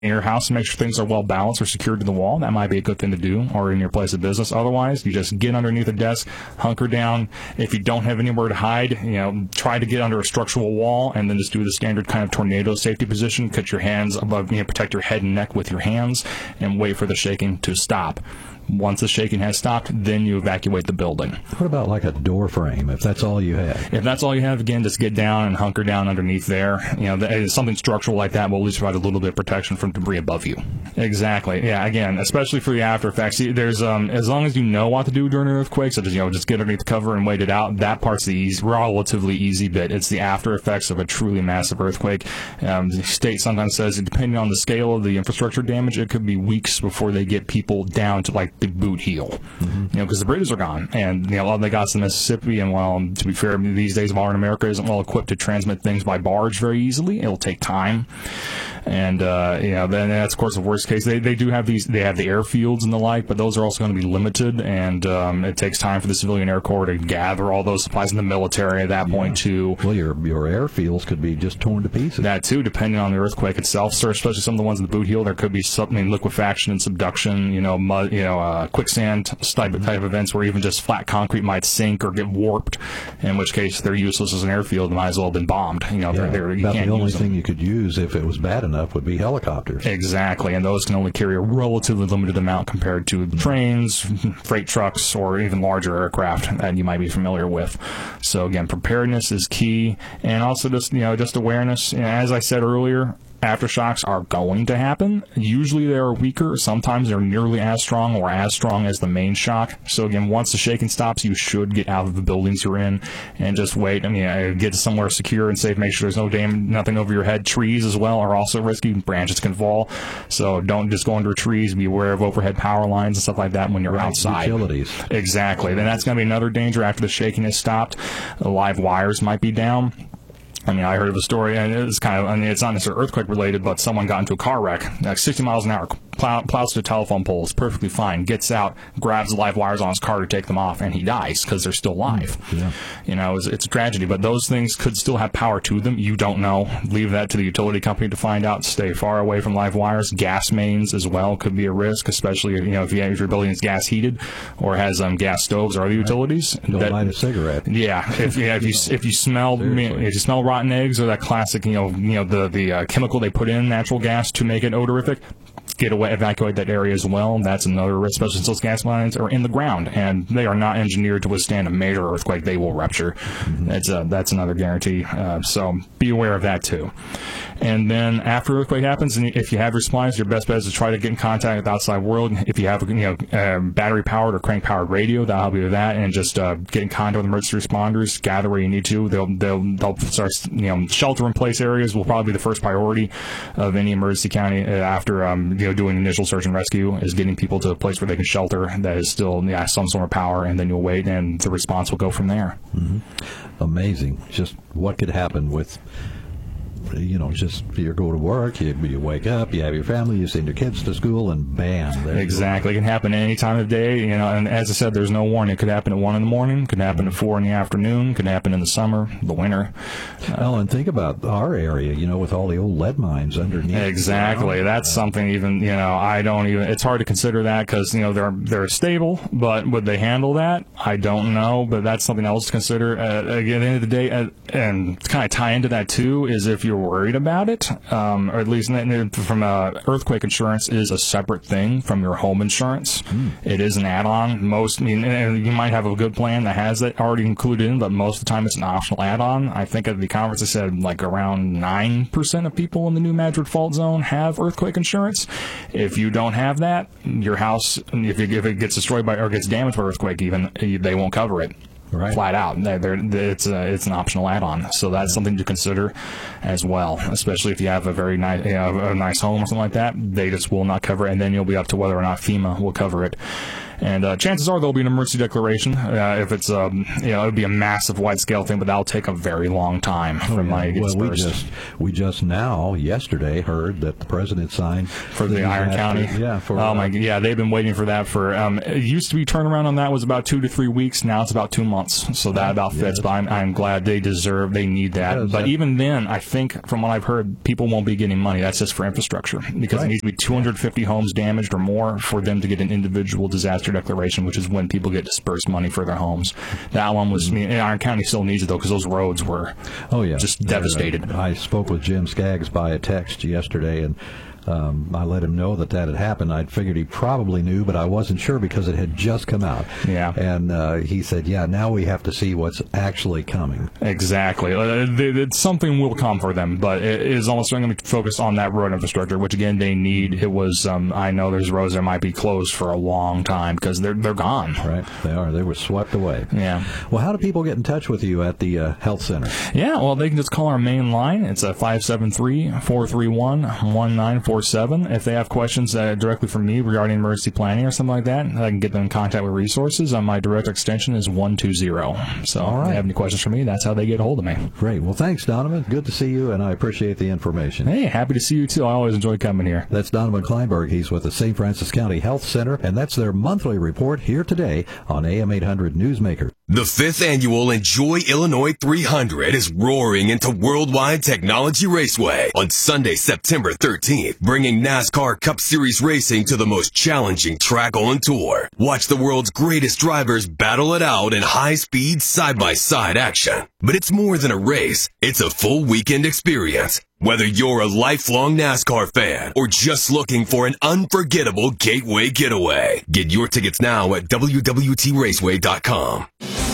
in your house to make sure things are well balanced or secured to the wall. That might be a good thing to do, or in your place of business. Otherwise, you just get underneath a desk, hunker down. If you don't have anywhere to hide, try to get under a structural wall, and then just do the standard kind of tornado safety position. Cut your hands above, protect your head and neck with your hands, and wait for the shaking to stop. Once the shaking has stopped, then you evacuate the building. What about like a door frame, if that's all you have? If that's all you have, again, just get down and hunker down underneath there. Something structural like that will at least provide a little bit of protection from debris above you. Exactly. Yeah, again, especially for the after effects. There's as long as you know what to do during an earthquake, such as just get underneath the cover and wait it out, that part's the relatively easy bit. It's the after effects of a truly massive earthquake. The state sometimes says, depending on the scale of the infrastructure damage, it could be weeks before they get people down to like the boot heel, because the bridges are gone, and all they got is the Mississippi, and to be fair, these days modern America isn't well equipped to transmit things by barge very easily. It'll take time, and then that's of course the worst case. They do have they have the airfields and the like, but those are also going to be limited, and it takes time for the civilian Air Corps to gather all those supplies in the military at that point too. Well, your airfields could be just torn to pieces. That too, depending on the earthquake itself. So especially some of the ones in the boot heel, there could be something liquefaction and subduction, mud, quicksand type of events where even just flat concrete might sink or get warped, in which case they're useless as an airfield and might as well have been bombed. The only thing you could use if it was bad enough would be helicopters. Exactly, and those can only carry a relatively limited amount compared to trains, freight trucks, or even larger aircraft that you might be familiar with. So again, preparedness is key, and also just awareness. As I said earlier, aftershocks are going to happen. Usually they are weaker. Sometimes they're nearly as strong or as strong as the main shock. So again, once the shaking stops, you should get out of the buildings you're in and just wait. Get somewhere secure and safe. Make sure there's nothing over your head. Trees as well are also risky. Branches can fall. So don't just go under trees. Be aware of overhead power lines and stuff like that when you're outside. Utilities. Exactly. Then that's going to be another danger after the shaking has stopped. The live wires might be down. I heard of a story, and it's it's not necessarily earthquake related, but someone got into a car wreck, like 60 miles an hour, plows to telephone poles, perfectly fine, gets out, grabs the live wires on his car to take them off, and he dies because they're still live. Yeah. It's a tragedy, but those things could still have power to them. You don't know. Leave that to the utility company to find out. Stay far away from live wires. Gas mains as well could be a risk, especially if your building is gas heated or has gas stoves or other utilities. Don't light a cigarette. Yeah. If you smell rotten eggs or that classic the chemical they put in natural gas to make it odorific, evacuate that area as well. That's another risk, especially since those gas lines are in the ground and they are not engineered to withstand a major earthquake. They will rupture. That's another guarantee. So be aware of that too. And then after earthquake happens, and if you have your supplies, your best bet is to try to get in contact with the outside world. If you have battery powered or crank powered radio, that'll help you with that. And just get in contact with emergency responders. Gather where you need to. They'll start shelter in place areas will probably be the first priority of any emergency county after doing initial search and rescue, is getting people to a place where they can shelter that is still some sort of power, and then you'll wait and the response will go from there. Amazing. Just what could happen with just you go to work, you wake up, you have your family, you send your kids to school, and bam. Exactly. It can happen any time of day, and as I said, there's no warning. It could happen at 1 in the morning, could happen at 4 in the afternoon, could happen in the summer, the winter. And think about our area, with all the old lead mines underneath. Exactly. That's something even, it's hard to consider that because, they're stable, but would they handle that? I don't know, but that's something else to consider. Again, at the end of the day, and to kind of tie into that too, is if you're worried about it, or at least from earthquake insurance is a separate thing from your home insurance. It is an add-on. You might have a good plan that has that already included in, but most of the time it's an optional add-on. I think at the conference I said like around 9% of people in the New Madrid fault zone have earthquake insurance. If you don't have that, your house, if it gets destroyed or gets damaged by earthquake even, they won't cover it. Right. Flat out. It's an optional add-on, so that's something to consider as well. Especially if you have a very nice a nice home or something like that, they just will not cover it, and then you'll be up to whether or not FEMA will cover it. And chances are there'll be an emergency declaration. If it's, it would be a massive wide-scale thing, but that'll take a very long time for money to get dispersed. We just now, yesterday, heard that the president signed for the Iron County. They've been waiting for that for. It used to be turnaround on that was about 2 to 3 weeks. Now it's about 2 months. So that about fits. But I'm glad they need that. But even then, I think from what I've heard, people won't be getting money. That's just for infrastructure because it needs to be 250 homes damaged or more for them to get an individual disaster declaration, which is when people get dispersed money for their homes. That one was. Iron County still needs it though because those roads were just devastated. I spoke with Jim Skaggs by a text yesterday, and I let him know that had happened. I'd figured he probably knew, but I wasn't sure because it had just come out. Yeah. And he said, now we have to see what's actually coming. Exactly. Something will come for them, but it is almost going to be focused on that road infrastructure, which, again, they need. It was, I know there's roads that might be closed for a long time because they're gone. Right. They are. They were swept away. Yeah. Well, how do people get in touch with you at the health center? Yeah, well, they can just call our main line. It's 573-431-1947. If they have questions directly from me regarding emergency planning or something like that, I can get them in contact with resources. My direct extension is 120. So if they have any questions for me, that's how they get a hold of me. Great. Well, thanks, Donovan. Good to see you, and I appreciate the information. Hey, happy to see you, too. I always enjoy coming here. That's Donovan Kleinberg. He's with the St. Francis County Health Center, and that's their monthly report here today on AM 800 Newsmaker. The 5th annual Enjoy Illinois 300 is roaring into Worldwide Technology Raceway on Sunday, September 13th, bringing NASCAR Cup Series racing to the most challenging track on tour. Watch the world's greatest drivers battle it out in high-speed, side-by-side action. But it's more than a race. It's a full weekend experience. Whether you're a lifelong NASCAR fan or just looking for an unforgettable gateway getaway, get your tickets now at www.raceway.com.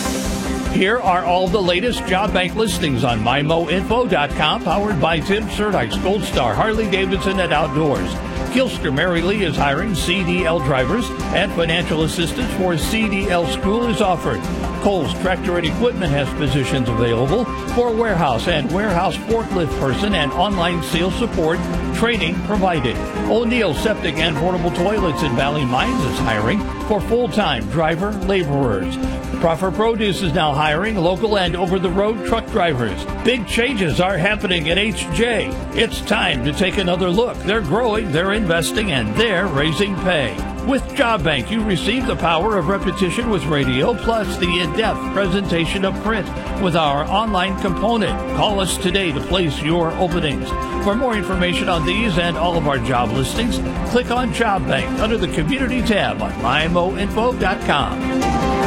Here are all the latest job bank listings on MyMoInfo.com, powered by Tim Cerdice, Gold Star, Harley Davidson, and Outdoors. Kilster Mary Lee is hiring CDL drivers, and financial assistance for CDL school is offered. Kohl's Tractor and Equipment has positions available for warehouse and warehouse forklift person and online sales support, training provided. O'Neill Septic and Portable Toilets in Valley Mines is hiring for full-time driver laborers. Proffer Produce is now hiring local and over-the-road truck drivers. Big changes are happening at HJ. It's time to take another look. They're growing, they're investing, and they're raising pay. With Job Bank, you receive the power of repetition with radio, plus the in-depth presentation of print with our online component. Call us today to place your openings. For more information on these and all of our job listings, click on Job Bank under the Community tab on MyMoInfo.com.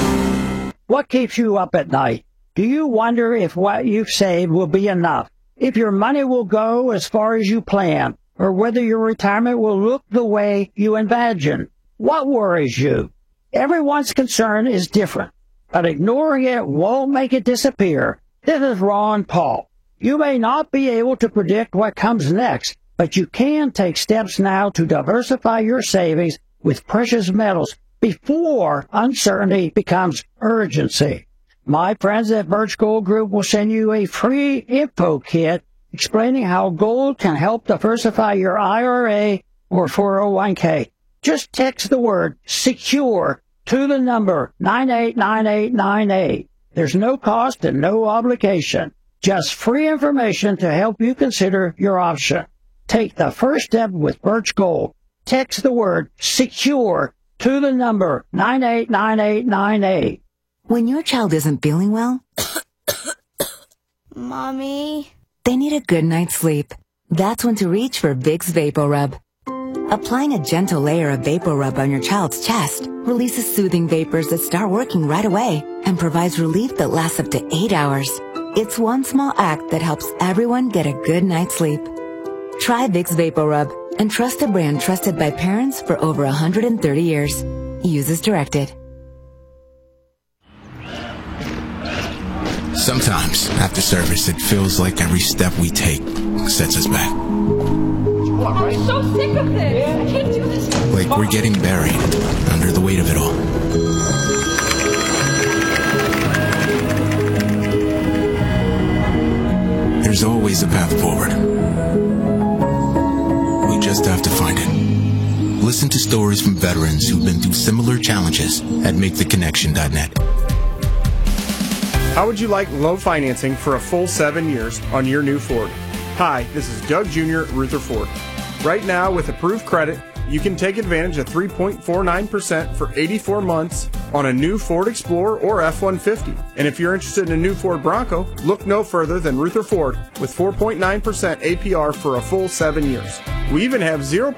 What keeps you up at night? Do you wonder if what you've saved will be enough? If your money will go as far as you plan? Or whether your retirement will look the way you imagine? What worries you? Everyone's concern is different, but ignoring it won't make it disappear. This is Ron Paul. You may not be able to predict what comes next, but you can take steps now to diversify your savings with precious metals before uncertainty becomes urgency. My friends at Birch Gold Group will send you a free info kit explaining how gold can help diversify your IRA or 401k. Just text the word SECURE to the number 989898. There's no cost and no obligation. Just free information to help you consider your option. Take the first step with Birch Gold. Text the word SECURE to the number 989898. When your child isn't feeling well, Mommy, they need a good night's sleep. That's when to reach for Vicks VapoRub. Applying a gentle layer of VapoRub on your child's chest releases soothing vapors that start working right away and provides relief that lasts up to 8 hours. It's one small act that helps everyone get a good night's sleep. Try Vicks VapoRub and trust a brand trusted by parents for over 130 years. Use as directed. Sometimes, after service, it feels like every step we take sets us back. I'm so sick of this. I can't do this. Like we're getting buried under the weight of it all. There's always a path forward. We just have to find it. Listen to stories from veterans who've been through similar challenges at MakeTheConnection.net. How would you like low financing for a full 7 years on your new Ford? Hi, this is Doug Jr. at Ruther Ford. Right now, with approved credit, you can take advantage of 3.49% for 84 months on a new Ford Explorer or F-150. And if you're interested in a new Ford Bronco, look no further than Ruther Ford with 4.9% APR for a full 7 years. We even have 0%